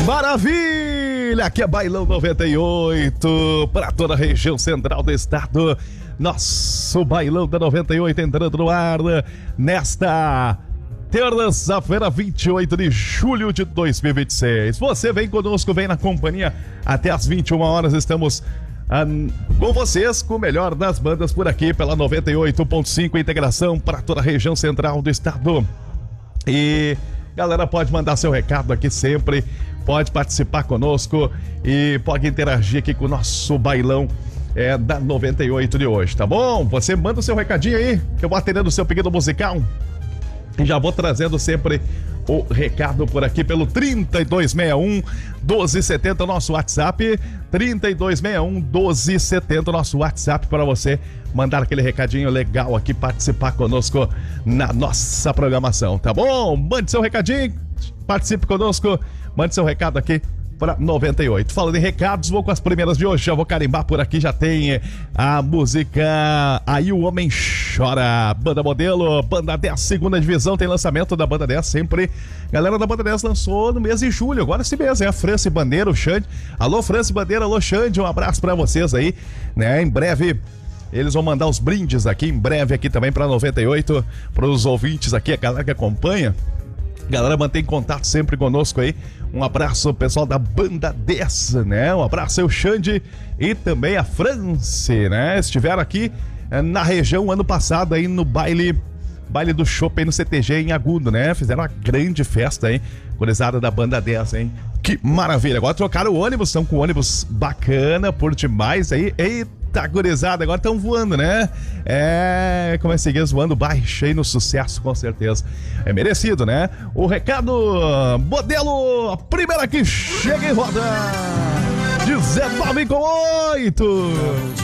Maravilha! Aqui é Bailão 98 para toda a região central do estado. Nosso Bailão da 98 entrando no ar nesta terça-feira, 28 de julho de 2026. Você vem conosco, vem na companhia até as 21 horas. Estamos com vocês, com o melhor das bandas por aqui pela 98.5, integração para toda a região central do estado. E galera, pode mandar seu recado aqui sempre, pode participar conosco e pode interagir aqui com o nosso bailão da 98 de hoje, tá bom? Você manda o seu recadinho aí, que eu vou atendendo o seu pedido musical e já vou trazendo sempre o recado por aqui pelo 3261-1270, nosso WhatsApp, 3261-1270, nosso WhatsApp, para você mandar aquele recadinho legal aqui, participar conosco na nossa programação, tá bom? Mande seu recadinho, participe conosco, mande seu recado aqui para 98. Falando em recados, vou com as primeiras de hoje, já vou carimbar por aqui, já tem a música Aí o Homem Chora, Banda Modelo, Banda 10, segunda divisão, tem lançamento da Banda 10 sempre. Galera da Banda 10 lançou no mês de julho, agora esse mês, a França e Bandeira, o Xande. Alô, França e Bandeira, alô, Xande, um abraço para vocês aí, né? Em breve eles vão mandar os brindes aqui, em breve aqui também para 98, para os ouvintes aqui, a galera que acompanha. Galera, mantém contato sempre conosco aí. Um abraço, pessoal da Banda 10, né? Um abraço ao Xande e também a France, né? Estiveram aqui na região ano passado aí no baile do Chopp aí no CTG em Agudo, né? Fizeram uma grande festa aí, gurizada da Banda 10, hein? Que maravilha! Agora trocaram o ônibus, estão com um ônibus bacana, por demais aí. Eita, gurizada, agora estão voando, né? Como é seguir voando baixo aí no sucesso, com certeza. É merecido, né? O recado Modelo, a primeira que chega em roda, 19 com 8.